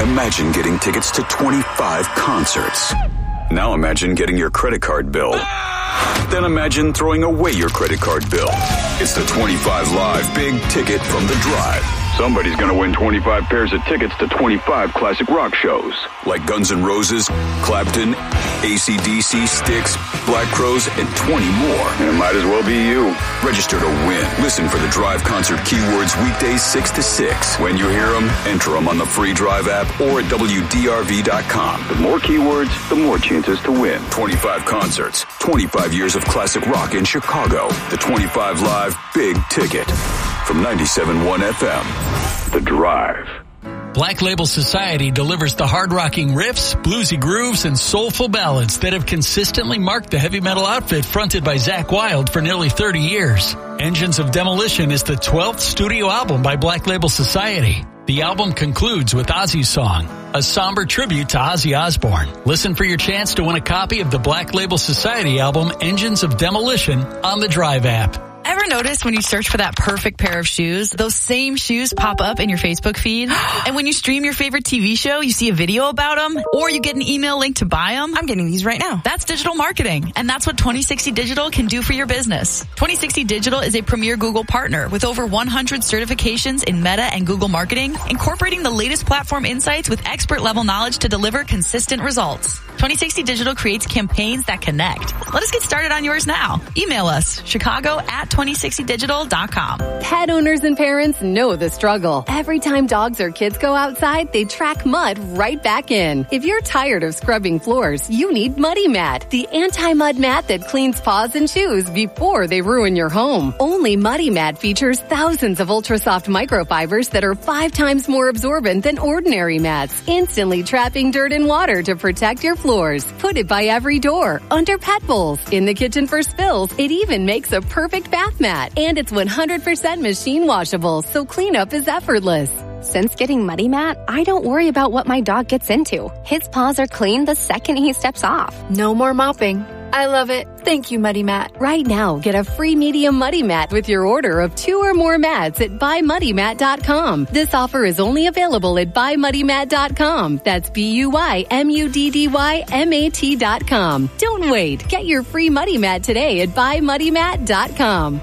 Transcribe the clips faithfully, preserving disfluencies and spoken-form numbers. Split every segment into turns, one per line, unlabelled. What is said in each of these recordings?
Imagine getting tickets to twenty-five concerts. Now imagine getting your credit card bill. Then imagine throwing away your credit card bill. It's the twenty-five Live Big Ticket from The Drive. Somebody's going to win twenty-five pairs of tickets to twenty-five classic rock shows. Like Guns N' Roses, Clapton, A C D C, Styx, Black Crowes, and twenty more. And it might as well be you. Register to win. Listen for The Drive concert keywords weekdays six to six. When you hear them, enter them on the free Drive app or at W D R V dot com. The more keywords, the more chances to win. twenty-five concerts, twenty-five years of classic rock in Chicago. The twenty-five Live Big Ticket. From ninety-seven point one F M, The Drive.
Black Label Society delivers the hard-rocking riffs, bluesy grooves, and soulful ballads that have consistently marked the heavy metal outfit fronted by Zakk Wylde for nearly thirty years. Engines of Demolition is the twelfth studio album by Black Label Society. The album concludes with Ozzy's song, a somber tribute to Ozzy Osbourne. Listen for your chance to win a copy of the Black Label Society album, Engines of Demolition, on the Drive app.
Ever notice when you search for that perfect pair of shoes, those same shoes pop up in your Facebook feed? And when you stream your favorite T V show, you see a video about them? Or you get an email link to buy them? I'm getting these right now. That's digital marketing. And that's what twenty sixty Digital can do for your business. twenty sixty Digital is a premier Google partner with over one hundred certifications in Meta and Google marketing, incorporating the latest platform insights with expert-level knowledge to deliver consistent results. twenty sixty Digital creates campaigns that connect. Let us get started on yours now. Email us, Chicago at twenty sixty digital dot com.
Pet owners and parents know the struggle. Every time dogs or kids go outside, they track mud right back in. If you're tired of scrubbing floors, you need Muddy Mat, the anti-mud mat that cleans paws and shoes before they ruin your home. Only Muddy Mat features thousands of ultra-soft microfibers that are five times more absorbent than ordinary mats, instantly trapping dirt and water to protect your floors. Put it by every door, under pet bowls, in the kitchen for spills. It even makes a perfect bath mat, and it's one hundred percent machine washable, so cleanup is effortless.
Since getting Muddy Mat, I don't worry about what my dog gets into. His paws are clean the second he steps off.
No more mopping. I love it. Thank you, Muddy Mat.
Right now, get a free medium Muddy Mat with your order of two or more mats at buy muddy mat dot com. This offer is only available at buy muddy mat dot com. That's B U Y M U D D Y M A T dot com. Don't wait. Get your free Muddy Mat today at buy muddy mat dot com.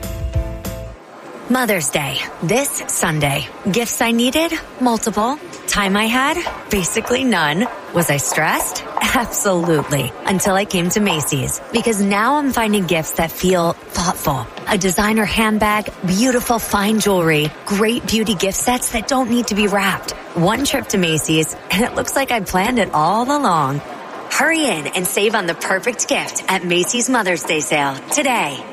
Mother's Day, this Sunday. Gifts I needed? Multiple. Time I had? Basically none. Was I stressed? Absolutely. Until I came to Macy's. Because now I'm finding gifts that feel thoughtful. A designer handbag, beautiful fine jewelry, great beauty gift sets that don't need to be wrapped. One trip to Macy's, and it looks like I planned it all along. Hurry in and save on the perfect gift at Macy's Mother's Day sale today.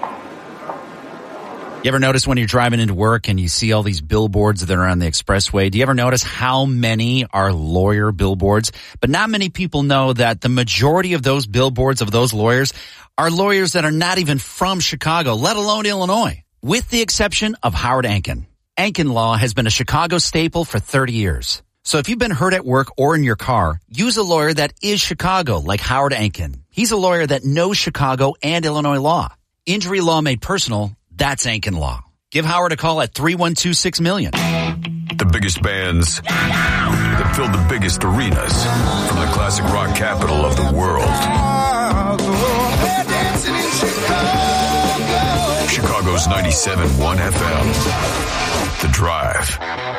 You ever notice when you're driving into work and you see all these billboards that are on the expressway? Do you ever notice how many are lawyer billboards? But not many people know that the majority of those billboards of those lawyers are lawyers that are not even from Chicago, let alone Illinois, with the exception of Howard Ankin. Ankin Law has been a Chicago staple for thirty years. So if you've been hurt at work or in your car, use a lawyer that is Chicago, like Howard Ankin. He's a lawyer that knows Chicago and Illinois law. Injury law made personal. That's Ankin Law. Give Howard a call at three one two six million.
The biggest bands that fill the biggest arenas from the classic rock capital of the world. Chicago's ninety-seven point one F M. The Drive.